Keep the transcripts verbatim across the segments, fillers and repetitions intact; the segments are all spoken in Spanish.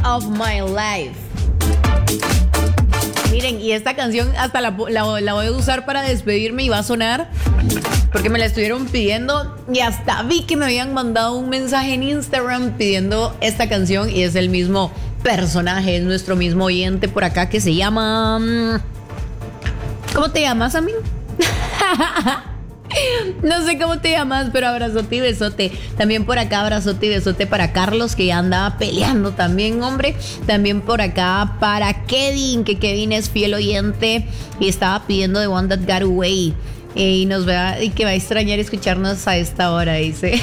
of My Life. Miren, y esta canción hasta la, la, la voy a usar para despedirme y va a sonar porque me la estuvieron pidiendo y hasta vi que me habían mandado un mensaje en Instagram pidiendo esta canción y es el mismo personaje, es nuestro mismo oyente por acá que se llama... ¿Cómo te llamas, amigo? No sé cómo te llamas, pero abrazote y besote. También por acá abrazote y besote para Carlos, que ya andaba peleando también, hombre. También por acá para Kevin, que Kevin es fiel oyente y estaba pidiendo The One That Got Away. Y nos va, y que va a extrañar escucharnos a esta hora, dice.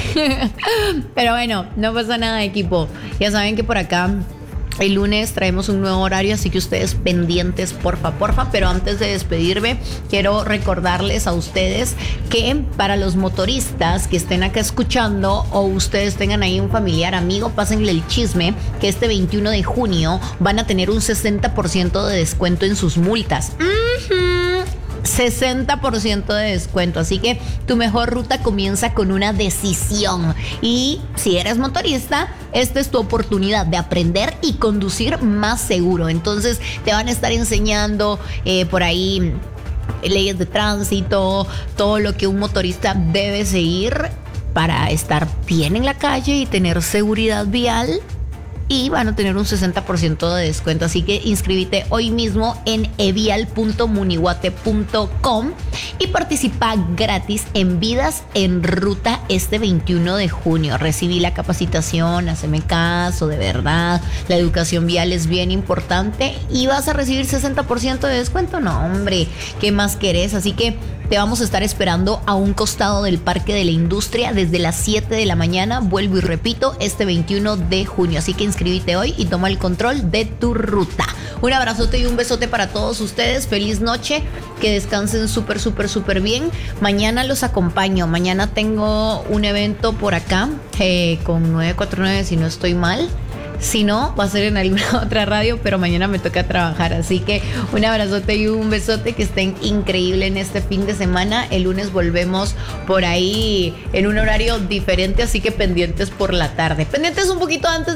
Pero bueno, no pasa nada, equipo. Ya saben que por acá el lunes traemos un nuevo horario, así que ustedes pendientes, porfa, porfa. Pero antes de despedirme, quiero recordarles a ustedes que para los motoristas que estén acá escuchando o ustedes tengan ahí un familiar, amigo, pásenle el chisme que este veintiuno de junio van a tener un sesenta por ciento de descuento en sus multas. Uh-huh. sesenta por ciento de descuento, así que tu mejor ruta comienza con una decisión y si eres motorista, esta es tu oportunidad de aprender y conducir más seguro. Entonces te van a estar enseñando eh, por ahí leyes de tránsito, todo lo que un motorista debe seguir para estar bien en la calle y tener seguridad vial. Y van a tener un sesenta por ciento de descuento. Así que inscríbete hoy mismo en evial punto munihuate punto com y participa gratis en Vidas en Ruta este veintiuno de junio. Recibí la capacitación, haceme caso, de verdad. La educación vial es bien importante y vas a recibir sesenta por ciento de descuento. No, hombre, ¿qué más querés? Así que te vamos a estar esperando a un costado del Parque de la Industria desde las siete de la mañana. Vuelvo y repito, este veintiuno de junio. Así que inscríbete hoy y toma el control de tu ruta. Un abrazote y un besote para todos ustedes. Feliz noche. Que descansen súper, súper, súper bien. Mañana los acompaño. Mañana tengo un evento por acá eh, con nueve cuatro nueve, si no estoy mal. Si no, va a ser en alguna otra radio, pero mañana me toca trabajar. Así que un abrazote y un besote, que estén increíble en este fin de semana. El lunes volvemos por ahí en un horario diferente, así que pendientes por la tarde. Pendientes un poquito antes